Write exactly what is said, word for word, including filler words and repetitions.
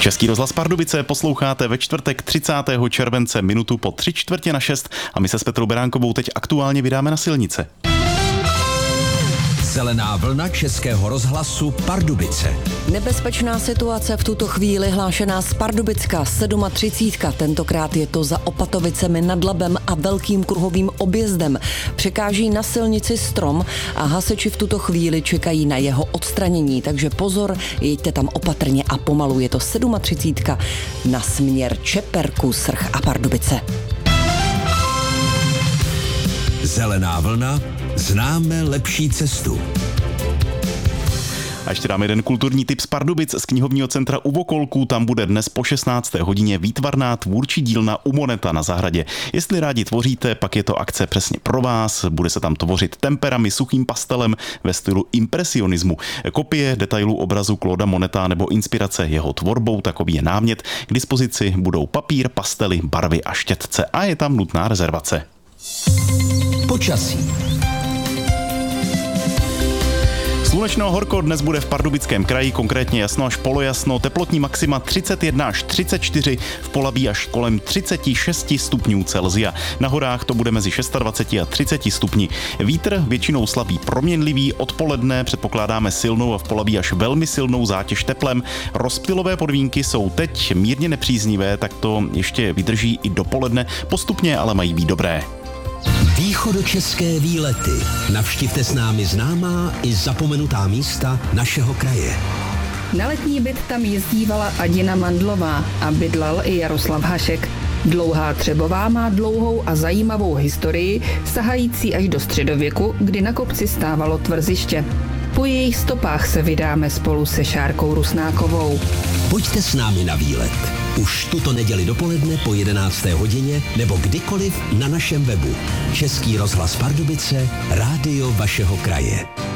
Český rozhlas Pardubice posloucháte ve čtvrtek třicátého července minutu po tři čtvrtě na šest a my se s Petrou Beránkovou teď aktuálně vydáme na silnice. Zelená vlna Českého rozhlasu Pardubice. Nebezpečná situace v tuto chvíli hlášená z Pardubicka třicet sedm. Tentokrát je to za Opatovicemi nad Labem a velkým kruhovým objezdem. Překáží na silnici strom a hasiči v tuto chvíli čekají na jeho odstranění. Takže pozor, jeďte tam opatrně a pomalu. Je to třicet sedm na směr Čeperku, Srch a Pardubice. Zelená vlna. Známe lepší cestu. A ještě dáme jeden kulturní tip z Pardubic z knihovního centra U Vokolků. Tam bude dnes po šestnácté hodině výtvarná tvůrčí dílna u Moneta na zahradě. Jestli rádi tvoříte, pak je to akce přesně pro vás. Bude se tam tvořit temperami, suchým pastelem ve stylu impresionismu. Kopie detailů obrazu Clauda Moneta nebo inspirace jeho tvorbou, takový je námět. K dispozici budou papír, pastely, barvy a štětce a je tam nutná rezervace. Počasí. Slunečno horko dnes bude v Pardubickém kraji, konkrétně jasno až polojasno, teplotní maxima třicet jedna až třicet čtyři, v Polabí až kolem třicet šest stupňů Celsia. Na horách to bude mezi dvacet šest a třicet stupni. Vítr většinou slabý proměnlivý, odpoledne předpokládáme silnou a v Polabí až velmi silnou zátěž teplem. Rozptylové podmínky jsou teď mírně nepříznivé, tak to ještě vydrží i dopoledne, postupně ale mají být dobré. Východočeské výlety. Navštivte s námi známá i zapomenutá místa našeho kraje. Na letní byt tam jezdívala Adina Mandlová a bydlel i Jaroslav Hašek. Dlouhá Třebová má dlouhou a zajímavou historii, sahající až do středověku, kdy na kopci stávalo tvrziště. Po jejich stopách se vydáme spolu se Šárkou Rusnákovou. Pojďte s námi na výlet. Už tuto neděli dopoledne po jedenácté hodině nebo kdykoliv na našem webu. Český rozhlas Pardubice, rádio vašeho kraje.